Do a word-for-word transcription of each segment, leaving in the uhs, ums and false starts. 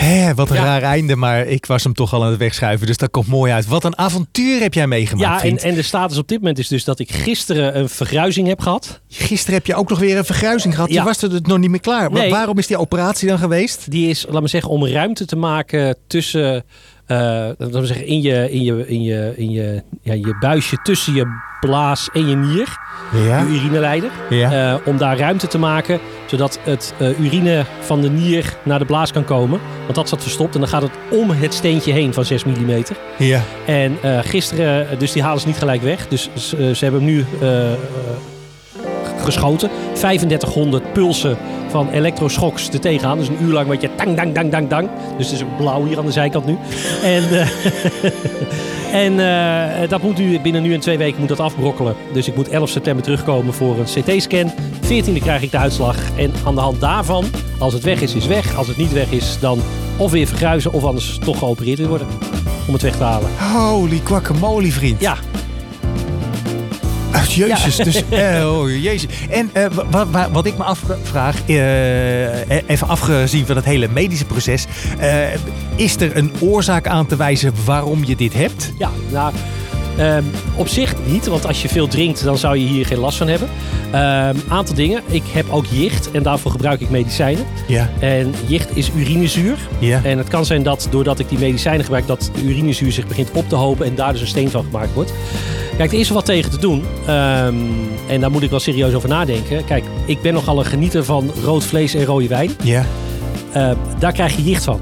Hé, wat een Ja. raar einde, maar ik was hem toch al aan het wegschuiven. Dus dat komt mooi uit. Wat een avontuur heb jij meegemaakt, Ja, en, vriend. en de status op dit moment is dus dat ik gisteren een vergruizing heb gehad. Gisteren heb je ook nog weer een vergruizing gehad. Je Ja. was er dus nog niet meer klaar. Wa- Nee. Waarom is die operatie dan geweest? Die is, laat me zeggen, om ruimte te maken tussen, uh, laten we zeggen, in je, in je, in je, in je, ja, je buisje tussen je blaas en je nier, Ja. je urineleider. Ja. Uh, om daar ruimte te maken, zodat het uh, urine van de nier naar de blaas kan komen. Want dat zat verstopt en dan gaat het om het steentje heen van zes millimeter. Ja. En uh, gisteren, dus die halen ze niet gelijk weg. Dus uh, ze hebben hem nu uh, uh, geschoten. vijfendertighonderd pulsen van elektroschocks er tegenaan. Dus een uur lang wat je tang, dang, dang, dang, dang. Dus het is ook blauw hier aan de zijkant nu. En, uh, en uh, dat moet nu, binnen nu en twee weken moet dat afbrokkelen. Dus ik moet elf september terugkomen voor een C T-scan. veertiende krijg ik de uitslag. En aan de hand daarvan, als het weg is, is weg. Als het niet weg is, dan of weer vergruizen of anders toch geopereerd weer worden. Om het weg te halen. Holy guacamole, vriend. Ja. Oh, jezus, ja. dus, uh, oh, jezus. En uh, wat, wat, wat ik me afvraag, uh, even afgezien van het hele medische proces, uh, is er een oorzaak aan te wijzen waarom je dit hebt? Ja, nou, um, op zich niet, want als je veel drinkt, dan zou je hier geen last van hebben. Een um, aantal dingen. Ik heb ook jicht en daarvoor gebruik ik medicijnen. Ja. En jicht is urinezuur. Ja. En het kan zijn dat doordat ik die medicijnen gebruik, dat de urinezuur zich begint op te hopen en daar dus een steen van gemaakt wordt. Kijk, er is er wat tegen te doen. Um, en daar moet ik wel serieus over nadenken. Kijk, ik ben nogal een genieter van rood vlees en rode wijn. Ja. Uh, daar krijg je jicht van.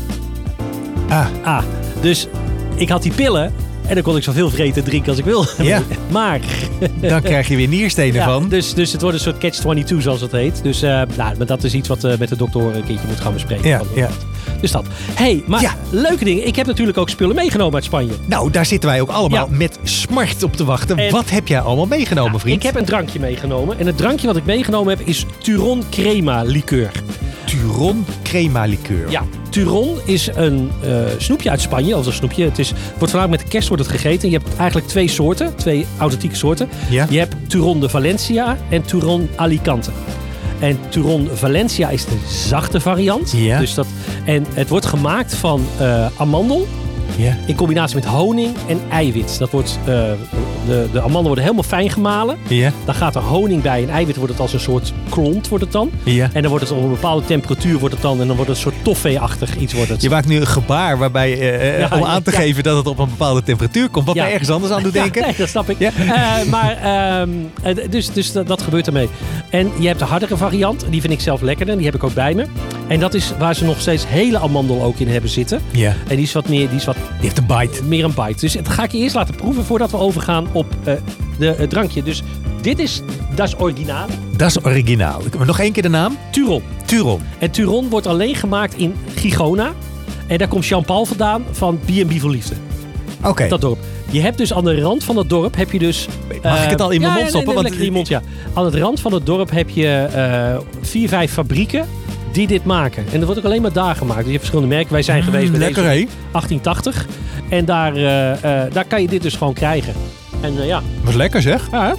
Ah. Ah. Dus ik had die pillen en dan kon ik zoveel vreten en drinken als ik wil. Ja. Maar dan krijg je weer nierstenen ja, van. Dus, dus het wordt een soort catch twenty-two zoals het heet. Dus uh, nou, maar dat is iets wat uh, met de dokter een keertje moet gaan bespreken. Ja, ja. Dus dat. Hey, maar ja. leuke dingen. Ik heb natuurlijk ook spullen meegenomen uit Spanje. Nou, daar zitten wij ook allemaal ja. met smart op te wachten. En wat heb jij allemaal meegenomen, ja, vriend? Ik heb een drankje meegenomen. En het drankje wat ik meegenomen heb is Turon Crema Liqueur. Turon Crema Liqueur. Ja, Turon is een uh, snoepje uit Spanje. Of een snoepje. Het is, wordt voornamelijk met de kerst wordt het gegeten. Je hebt eigenlijk twee soorten. Twee authentieke soorten. Ja. Je hebt Turon de Valencia en Turon Alicante. En Turon Valencia is de zachte variant. Ja. Dus dat, en het wordt gemaakt van uh, amandel. Ja. In combinatie met honing en eiwit. Dat wordt, uh, de, de amandelen worden helemaal fijn gemalen. Ja. Dan gaat er honing bij en eiwit wordt het als een soort klont wordt het dan. Ja. En dan wordt het op een bepaalde temperatuur wordt het dan. En dan wordt het een soort toffee-achtig iets wordt het. Je maakt nu een gebaar waarbij uh, ja, om aan te ja. geven dat het op een bepaalde temperatuur komt. Wat ja. mij ergens anders aan doet denken. Ja, nee, dat snap ik. Ja. Uh, maar uh, dus, dus dat, dat gebeurt ermee. En je hebt de hardere variant. Die vind ik zelf lekkerder. Die heb ik ook bij me. En dat is waar ze nog steeds hele amandel ook in hebben zitten. Ja. En die is wat meer, die is wat Die heeft een bite. Meer een bite. Dus dat ga ik je eerst laten proeven voordat we overgaan op uh, de, het drankje. Dus dit is, dat is originaal. Dat is originaal. Nog één keer de naam? Turon. Turon. En Turon wordt alleen gemaakt in Gijona. En daar komt Jean-Paul vandaan van B en B voor Liefde. Oké. Okay. Dat dorp. Je hebt dus aan de rand van het dorp heb je dus... Mag uh, ik het al in mijn ja, mond stoppen? Ja, nee, nee, want... in je mond, ja. Aan het rand van het dorp heb je uh, vier, vijf fabrieken die dit maken. En dat wordt ook alleen maar daar gemaakt. Dus je hebt verschillende merken. Wij zijn mm, geweest bij lekker, deze achttien tachtig. En daar, uh, uh, daar kan je dit dus gewoon krijgen. En uh, ja. Wat lekker zeg. Ja,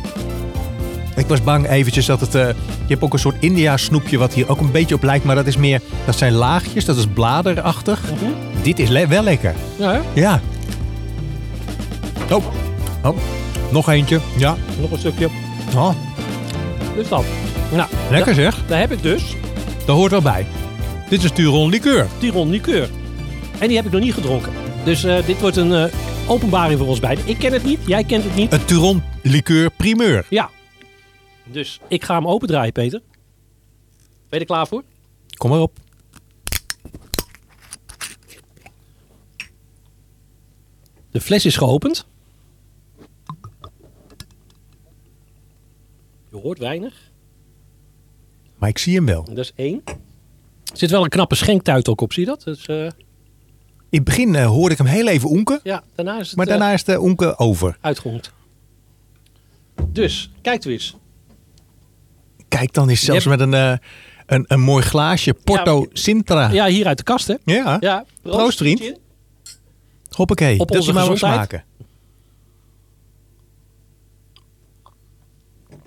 ik was bang eventjes dat het... Uh, je hebt ook een soort India snoepje wat hier ook een beetje op lijkt. Maar dat is meer... Dat zijn laagjes. Dat is bladerachtig. Mm-hmm. Dit is le- wel lekker. Ja, hè? Ja. Oh. Oh. Nog eentje. Ja. Nog een stukje. Oh. Dus dat. Nou, lekker da- zeg. Daar heb ik dus. Dat hoort wel bij. Dit is Turon Liqueur. Turon Liqueur. En die heb ik nog niet gedronken. Dus uh, dit wordt een uh, openbaring voor ons beiden. Ik ken het niet. Jij kent het niet. Het Turon Liqueur primeur. Ja. Dus ik ga hem opendraaien, Peter. Ben je er klaar voor? Kom maar op. De fles is geopend. Je hoort weinig. Maar ik zie hem wel. Dat is één. Er zit wel een knappe schenktuit ook op, zie je dat? Dus, uh... In het begin uh, hoorde ik hem heel even onken. Ja, daarna is het... Maar daarna uh, is de onken over. Uitgehongd. Dus, kijk u eens. Kijk, dan is zelfs hebt... met een, uh, een, een mooi glaasje Porto ja, Sintra. Ja, hier uit de kast, hè? Ja. ja proost, proost vriend. Hoppakee. Op onze maar gezondheid. Smaken.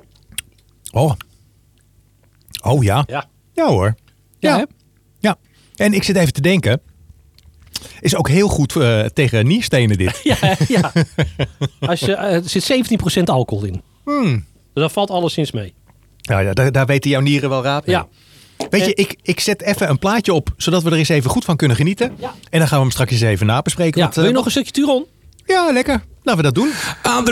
Oh. Oh ja. Ja. Ja hoor. Ja. Ja. ja. En ik zit even te denken. Is ook heel goed uh, tegen nierstenen dit. Ja, ja. Als je, uh, er zit zeventien procent alcohol in. Hmm. Dus dan valt alleszins mee. Nou ja, daar, daar weten jouw nieren wel raad mee. Ja. Weet je, ik, ik zet even een plaatje op, zodat we er eens even goed van kunnen genieten. Ja. En dan gaan we hem straks eens even nabespreken. Ja, wat, wil je uh, nog een stukje Turon? Ja, lekker. Laten we dat doen. Aan de